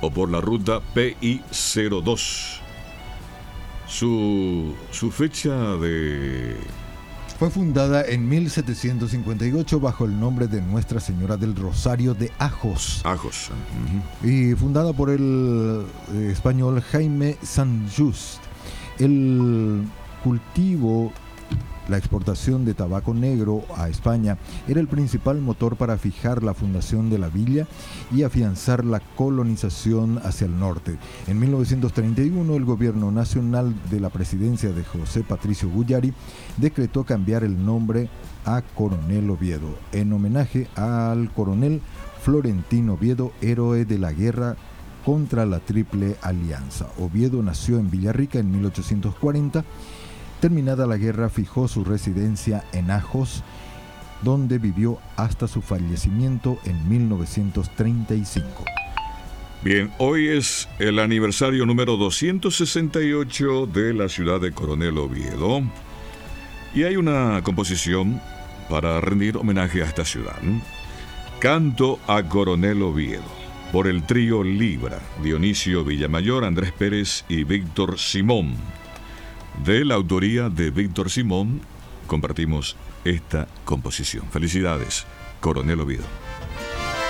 o por la ruta PI02. Su fecha de... Fue fundada en 1758 bajo el nombre de Nuestra Señora del Rosario de Ajos. Ajos. Y fundada por el español Jaime Sant-Just. El cultivo, la exportación de tabaco negro a España era el principal motor para fijar la fundación de la villa y afianzar la colonización hacia el norte. En 1931, el gobierno nacional de la presidencia de José Patricio Guyari decretó cambiar el nombre a Coronel Oviedo, en homenaje al coronel Florentino Oviedo, héroe de la guerra contra la Triple Alianza. Oviedo nació en Villarrica en 1840. Terminada la guerra, fijó su residencia en Ajos, donde vivió hasta su fallecimiento en 1935. Bien, hoy es el aniversario número 268 de la ciudad de Coronel Oviedo. Y hay una composición para rendir homenaje a esta ciudad. Canto a Coronel Oviedo, por el trío Libra, Dionisio Villamayor, Andrés Pérez y Víctor Simón. De la autoría de Víctor Simón, compartimos esta composición. Felicidades, Coronel Oviedo.